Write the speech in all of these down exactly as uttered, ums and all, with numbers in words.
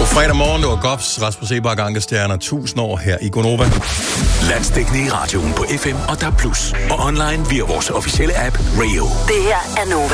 Fredag morgen, det var Gofs, Rasmus Sebak, Ankestjerner, tusind år her i Gonova. Landsdækkende i radioen på F M og D A B plus, og online via vores officielle app Radio. Det her er Nova.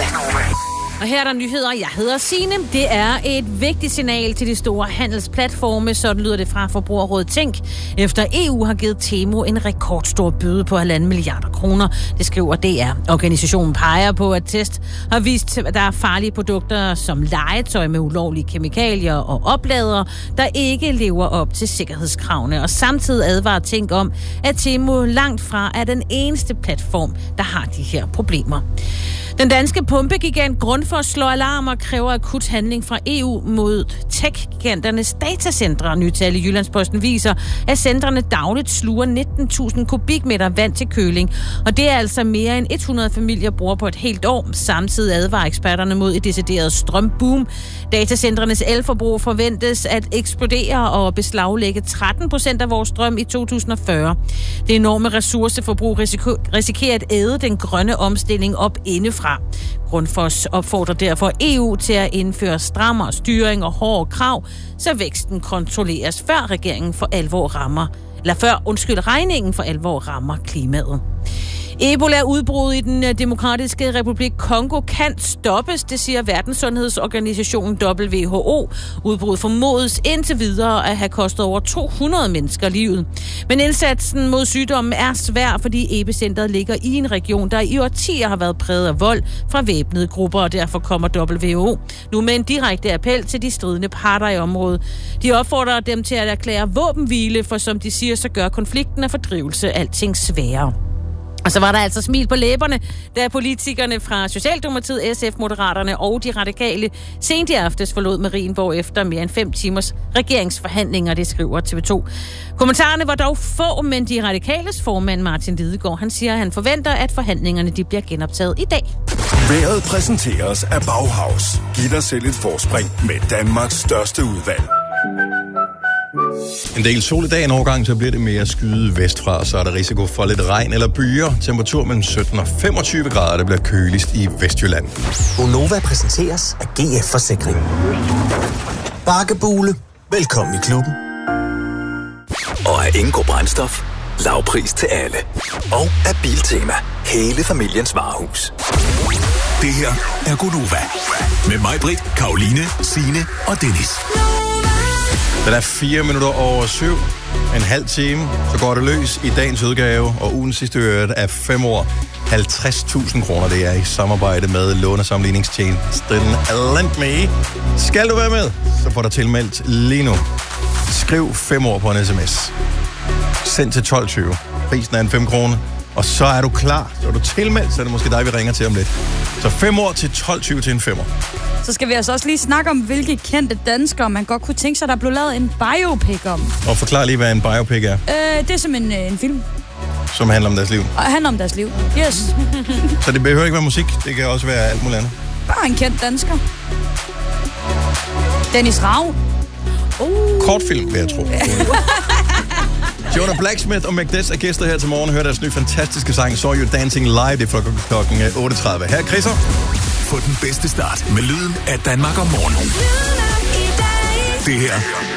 Og her er der nyheder. Jeg hedder Signe. Det er et vigtigt signal til de store handelsplatforme, sådan lyder det fra Forbrugerrådet Tænk, efter E U har givet Temu en rekordstor bøde på halvanden milliarder kroner. Det skriver D R. Organisationen peger på, at test har vist, at der er farlige produkter som legetøj med ulovlige kemikalier og opladere, der ikke lever op til sikkerhedskravene. Og samtidig advarer Tænk om, at Temu langt fra er den eneste platform, der har de her problemer. Den danske pumpegigant Grundfos slår alarm og kræver akut handling fra E U mod tech-giganternes datacentre. Nytal i Jyllandsposten viser, at centrene dagligt sluger nitten tusind kubikmeter vand til køling. Og det er altså mere end hundrede familier bruger på et helt år. Samtidig advarer eksperterne mod et decideret strømboom. Datacentrenes elforbrug forventes at eksplodere og beslaglægge tretten procent af vores strøm i to tusind og fyrre. Det enorme ressourceforbrug risikerer at æde den grønne omstilling op indefra. Grundfos opfordrer derfor E U til at indføre strammere styring og hårde krav, så væksten kontrolleres, før regeringen for alvor rammer, eller før, undskyld, regningen for alvor rammer klimaet. Ebola-udbruddet i den demokratiske republik Kongo kan stoppes, det siger Verdenssundhedsorganisationen W H O. Udbruddet formodes indtil videre at have kostet over to hundrede mennesker livet. Men indsatsen mod sygdommen er svær, fordi epicentret ligger i en region, der i årtier har været præget af vold fra væbnede grupper, og derfor kommer W H O nu med en direkte appel til de stridende parter i området. De opfordrer dem til at erklære våbenhvile, for som de siger, så gør konflikten og fordrivelse alting sværere. Og så var der altså smil på læberne, da politikerne fra Socialdemokratiet, S F, Moderaterne og de radikale sent i aftes forlod Marienborg efter mere end fem timers regeringsforhandlinger, det skriver T V to. Kommentarerne var dog få, men de radikales formand Martin Lidegaard, han siger, at han forventer, at forhandlingerne de bliver genoptaget i dag. Vejret præsenteres af Bauhaus. Giv dig selv et forspring med Danmarks største udvalg. En del sol i dag, en overgang, så bliver det mere skyde vestfra, så er der risiko for lidt regn eller byer. Temperatur mellem sytten og femogtyve grader, det bliver køligst i Vestjylland. Gonova præsenteres af G F Forsikring. Bakkebule, velkommen i klubben. Og af Ingo Brændstof, lavpris til alle. Og af Biltema, hele familiens varehus. Det her er Gonova med mig, Britt, Karoline, Signe og Dennis. Den er fire minutter over syv. En halv time, så går det løs i dagens udgave. Og ugens sidste øre er fem år. halvtreds tusind kroner, det er i samarbejde med lånesamligningstjenesten LendMe. Skal du være med, så får du tilmeldt lige nu. Skriv fem år på en sms. Send til tolv tyve. Prisen er en fem kroner. Og så er du klar. Så er du tilmeldt, så er det måske dig, vi ringer til om lidt. Så fem år til tolv tyve til en femmer. Så skal vi altså også lige snakke om, hvilke kendte danskere man godt kunne tænke sig, der blev lavet en biopic om. Og forklar lige, hvad en biopic er. Øh, det er som en, en film. Som handler om deres liv. Og handler om deres liv, yes. Så det behøver ikke være musik, det kan også være alt muligt andet. Bare en kendt dansker. Dennis Ravn. Uh. Kortfilm, vil jeg tro. Jonah Blacksmith og McDess er gæster her til morgen. Hør deres nye fantastiske sang, Saw You Dancing Live. Det er fra klokken otte tredive. Her er Chrisser. Få den bedste start med lyden af Danmark om morgenen. Det her